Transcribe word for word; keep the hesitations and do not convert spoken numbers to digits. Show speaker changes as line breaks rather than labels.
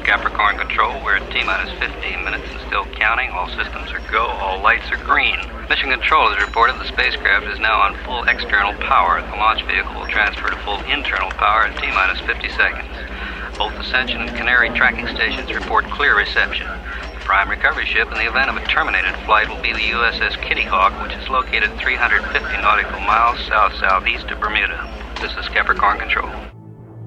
Capricorn Control. We're at T-minus fifteen minutes and still counting. All systems are go. All lights are green. Mission Control has reported the spacecraft is now on full external power. The launch vehicle will transfer to full internal power in T-minus fifty seconds. Both Ascension and Canary tracking stations report clear reception. The prime recovery ship in the event of a terminated flight will be the U S S Kitty Hawk, which is located three hundred fifty nautical miles south-southeast of Bermuda. This is Capricorn Control.